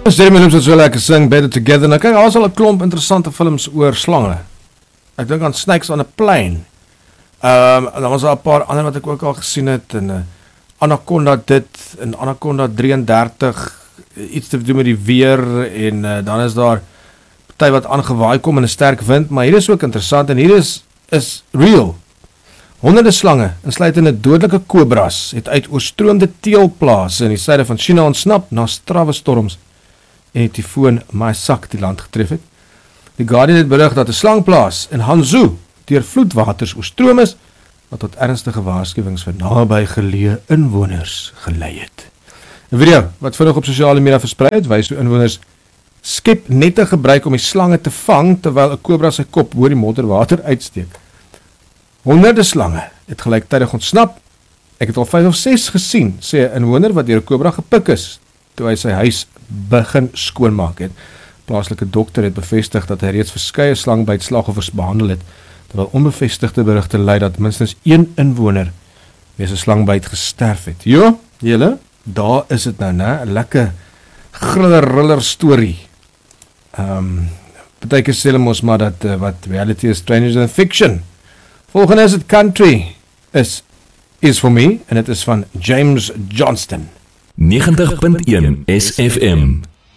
Jeremy Loops het so lekker sing, Better Together. Nou kyk, daar is al 'n klomp interessante films oor slange. Ek dink aan Snakes on a Plane. Dan was daar 'n paar ander wat ek ook al gesien het, en Anaconda dit, en Anaconda 33, iets te doen met die weer, en dan is daar party wat aangewaai kom in 'n sterk wind, maar hier is ook interessant, en hier is real. Honderde slange, insluitende dodelike kobras, het uit oorstroomde teelplase in die suide van China ontsnap na strawwe storms en die tyfoon Maisak die land getref het. Die Guardian het berig dat 'n slangplaas in Hangzhou deur vloedwaters oorstroom is, wat tot ernstige waarskuwings vir naby geleë inwoners gelei het. 'n Video wat vinnig op sosiale media versprei het, wys hoe inwoners skepnette gebruik om die slange te vang, terwyl 'n kobra sy kop oor die modderwater uitsteek. Honderde slange het gelyktydig ontsnap. Ek het al 5 of 6 gesien, sê 'n inwoner wat deur 'n kobra gepik is, toe hy sy huis begin skoonmaak het. Plaaslike dokter het bevestig dat hy reeds verskeie slangbytslagoffers behandel het, terwyl onbevestigde berigte lei dat minstens 1 inwoner weens 'n slangbyt gesterf het. Jo, julle, daar is dit nou, né? 'n lekker griller storie. Partykeer sê hulle mos maar dat wat reality is stranger than fiction. Volgende is het Country is for me, en het is van James Johnston. 90.1 SFM.